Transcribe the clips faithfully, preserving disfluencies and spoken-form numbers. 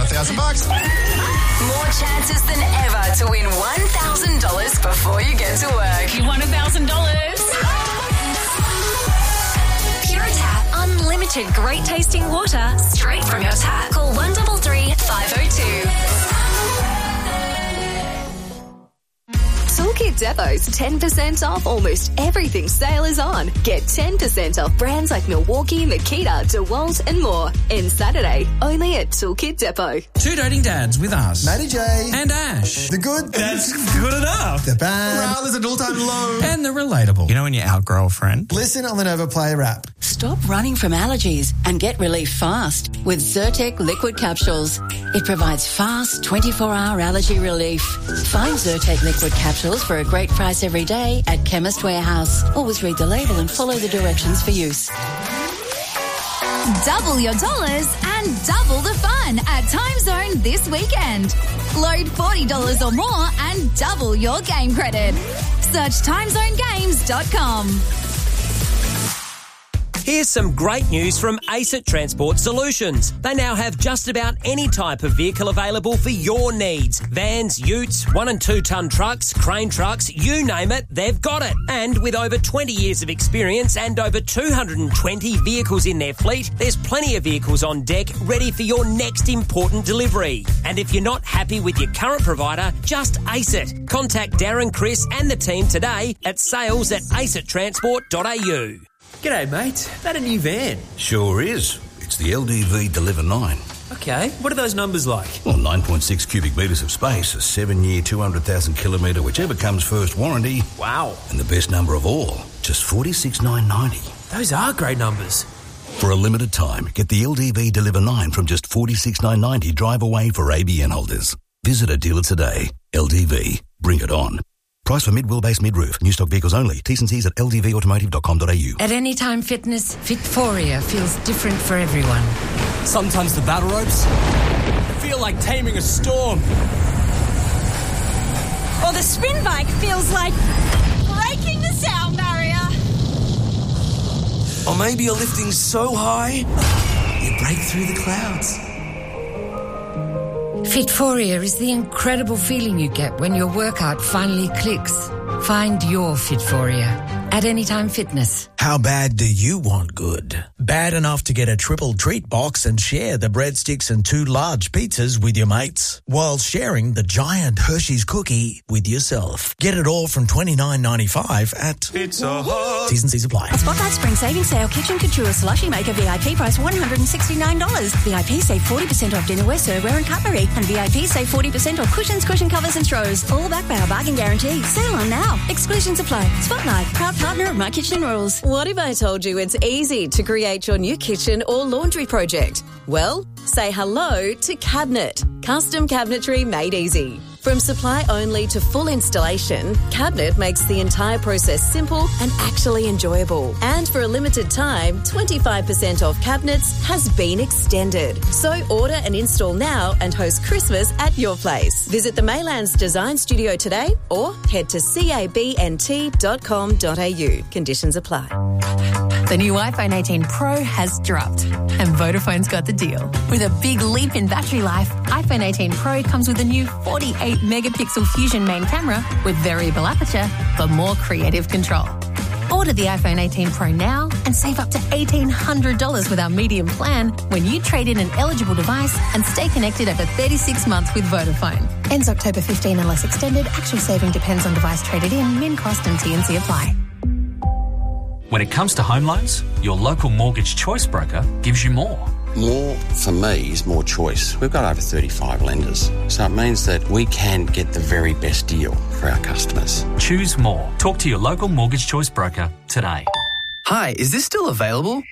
a thousand bucks. More chances than ever to win one thousand dollars before you get to work. You won one thousand dollars. Pure Tap. Unlimited great tasting water straight from your tap. Call one three three, five oh two. Toolkit Depot's ten percent off almost everything sale is on. Get ten percent off brands like Milwaukee, Makita, DeWalt and more. In Saturday, only at Toolkit Depot. Two Doting Dads with us. Matty J. And Ash. The good. That's good enough. The bad. Morale is an all-time low. And the relatable. You know when you outgrow a friend? Listen on the Nova Play app. Stop running from allergies and get relief fast with Zyrtec liquid capsules. It provides fast twenty-four hour allergy relief. Find Zyrtec liquid capsules for a great price every day at Chemist Warehouse. Always read the label and follow the directions for use. Double your dollars and double the fun at Time Zone this weekend. Load forty dollars or more and double your game credit. Search time zone games dot com. Here's some great news from ACET Transport Solutions. They now have just about any type of vehicle available for your needs. Vans, utes, one and two tonne trucks, crane trucks, you name it, they've got it. And with over twenty years of experience and over two hundred twenty vehicles in their fleet, there's plenty of vehicles on deck ready for your next important delivery. And if you're not happy with your current provider, just ACET. Contact Darren, Chris and the team today at sales at acet transport dot a u. G'day, mate. That a new van? Sure is. It's the L D V Deliver nine. Okay, what are those numbers like? Well, nine point six cubic metres of space, a seven-year, two hundred thousand kilometre, whichever comes first warranty. Wow. And the best number of all, just forty-six thousand nine hundred ninety. Those are great numbers. For a limited time, get the L D V Deliver nine from just forty-six thousand nine hundred ninety drive away for A B N holders. Visit a dealer today. L D V. Bring it on. Price for mid-wheelbase mid-roof. New stock vehicles only. T's and C's at l d v automotive dot com dot a u. At Anytime Fitness, Fitforia feels different for everyone. Sometimes the battle ropes feel like taming a storm. Or the spin bike feels like breaking the sound barrier. Or maybe you're lifting so high, you break through the clouds. Fitforia is the incredible feeling you get when your workout finally clicks. Find your Fitforia at Anytime Fitness. How bad do you want good? Bad enough to get a triple treat box and share the breadsticks and two large pizzas with your mates, while sharing the giant Hershey's cookie with yourself. Get it all from twenty-nine ninety-five at Pizza Hut. T's and C's apply. Spotlight Spring Savings Sale Kitchen Couture Slushy Maker V I P price one hundred sixty-nine dollars. V I P save forty percent off dinnerware, serveware and cutlery. And V I P save forty percent off cushions, cushion covers and throws. All backed by our bargain guarantee. Sale on now. Exclusions apply. Spotlight, proud partner of My Kitchen Rules. What if I told you it's easy to create your new kitchen or laundry project? Well, say hello to Cabinet. Custom cabinetry made easy. From supply only to full installation, Cabinet makes the entire process simple and actually enjoyable. And for a limited time, twenty-five percent off cabinets has been extended. So order and install now and host Christmas at your place. Visit the Maylands Design Studio today or head to cabnt dot com dot a u. Conditions apply. The new iPhone eighteen Pro has dropped and Vodafone's got the deal. With a big leap in battery life, iPhone eighteen Pro comes with a new forty-eight megapixel Fusion main camera with variable aperture for more creative control. Order the iPhone eighteen Pro now and save up to eighteen hundred dollars with our medium plan when you trade in an eligible device and stay connected over thirty-six months with Vodafone. Ends October fifteenth unless extended. Actual saving depends on device traded in. Min cost and T and C apply. When it comes to home loans, your local mortgage choice broker gives you more. More, for me, is more choice. We've got over thirty-five lenders, so it means that we can get the very best deal for our customers. Choose more. Talk to your local mortgage choice broker today. Hi, is this still available?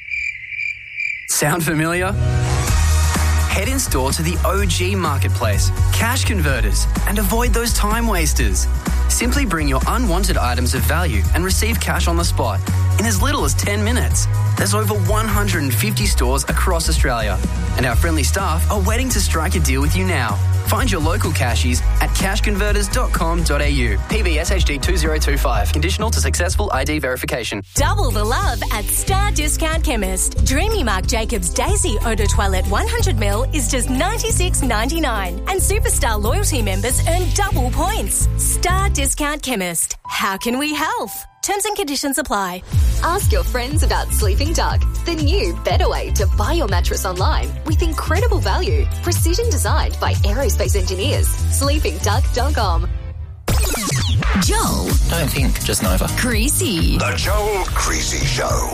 Sound familiar? Head in store to the O G Marketplace, Cash Converters, and avoid those time wasters. Simply bring your unwanted items of value and receive cash on the spot. in as little as ten minutes. There's over one hundred fifty stores across Australia, and our friendly staff are waiting to strike a deal with you now. Find your local cashies at cash converters dot com dot a u. P B S H D two zero two five. Conditional to successful I D verification. Double the love at Star Discount Chemist. Dreamy Marc Jacobs Daisy Eau de Toilette one hundred milliliters is just ninety-six ninety-nine, and Superstar loyalty members earn double points. Star Discount Chemist. How can we help? Terms and conditions apply. Ask your friends about Sleeping Duck, the new, better way to buy your mattress online with incredible value. Precision designed by aerospace engineers. sleeping duck dot com. Joel. Don't think, just Nova. Creasy. The Joel Creasy Show.